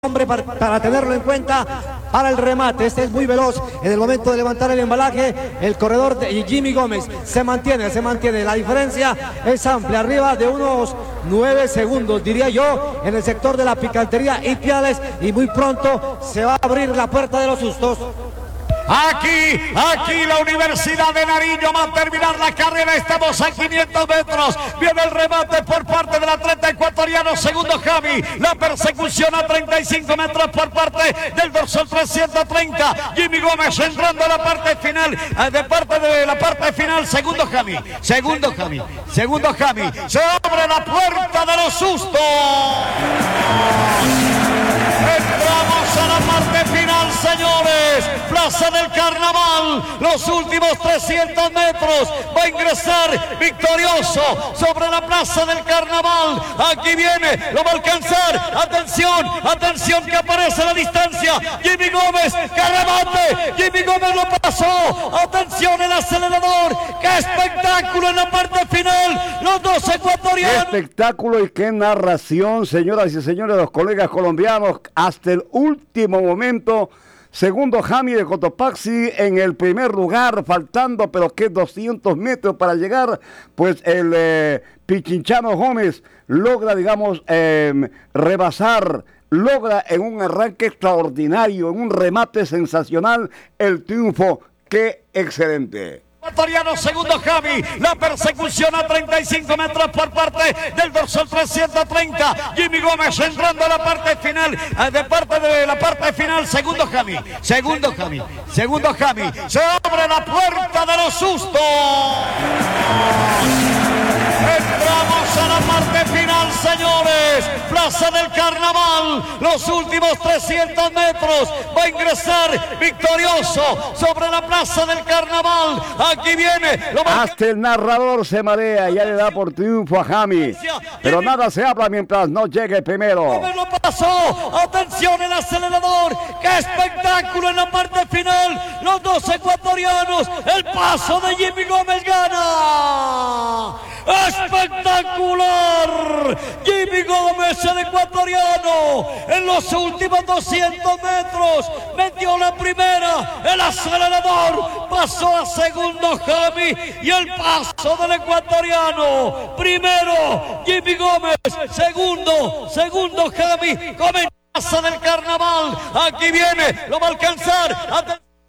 hombre para tenerlo en cuenta para el remate. Este es muy veloz en el momento de levantar el embalaje. El corredor de Jimmy Gómez se mantiene. La diferencia es amplia, arriba de unos 9 segundos, diría yo, en el sector de la picantería y Piales, y muy pronto se va a abrir la puerta de los sustos. Aquí la Universidad de Nariño va a terminar la carrera. Estamos a 500 metros. Viene el remate por parte del atleta ecuatoriano. Segundo Javi. La persecución a 35 metros por parte del dorsal 330. Jimmy Gómez entrando a la parte final. De parte de la parte final. Segundo Javi. Se abre la puerta de los sustos. Entramos a la parte final, señores. Plaza del Carnaval, los últimos 300 metros. Va a ingresar victorioso sobre la Plaza del Carnaval. Aquí viene, lo va a alcanzar. Atención que aparece a la distancia. Jimmy Gómez, que remate. Jimmy Gómez lo pasó. Atención el acelerador. ¡Qué espectáculo en la parte final! Los dos ecuatorianos. ¡Qué espectáculo y qué narración, señoras y señores, los colegas colombianos! Hasta el último momento. Segundo Jami de Cotopaxi en el primer lugar, faltando pero que 200 metros para llegar, pues el Pichinchano Gómez logra, digamos, rebasar, logra en un arranque extraordinario, en un remate sensacional, el triunfo. ¡Qué excelente! Ecuatoriano, segundo Javi, la persecución a 35 metros por parte del dorsal 330. Jimmy Gómez entrando a la parte final, de parte de la parte final. Segundo Javi. Se abre la puerta de los sustos. Entramos a la parte final, señores. Plaza del Carnaval, los últimos 300 metros. Va a ingresar victorioso sobre la Plaza del Carnaval. Aquí viene. Hasta el narrador se marea, ya le da por triunfo a Jami. Pero nada se habla mientras no llegue primero. Lo pasó. Atención el acelerador. ¡Qué espectáculo en la parte final! Los dos ecuatorianos. El paso de Jimmy Gómez gana. ¡Espectacular! Jimmy Gómez, el ecuatoriano, en los últimos 200 metros, metió la primera, el acelerador, pasó a segundo Javi, y el paso del ecuatoriano, primero Jimmy Gómez, segundo Javi, comienza del Carnaval, aquí viene, lo va a alcanzar.